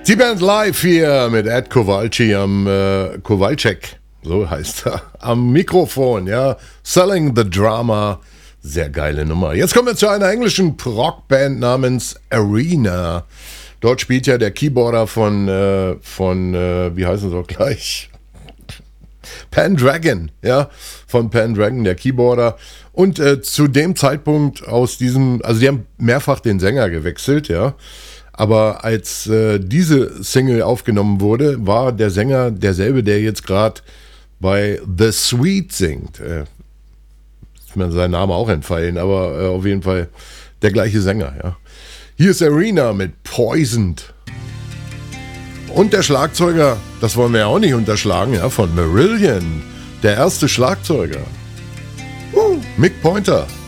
Die Band live hier mit Ed Kowalczyk Kowalczyk, so heißt er, am Mikrofon, ja. Selling the Drama, sehr geile Nummer. Jetzt kommen wir zu einer englischen Rockband namens Arena. Dort spielt ja der Keyboarder von wie heißen sie auch gleich? Pendragon, ja, von Pendragon, der Keyboarder. Und zu dem Zeitpunkt also die haben mehrfach den Sänger gewechselt, ja. Aber als diese Single aufgenommen wurde, war der Sänger derselbe, der jetzt gerade bei The Sweet singt. Ist mir sein Name auch entfallen, aber auf jeden Fall der gleiche Sänger. Ja. Hier ist Arena mit Poisoned. Und der Schlagzeuger, das wollen wir ja auch nicht unterschlagen, ja, von Marillion, der erste Schlagzeuger. Mick Pointer.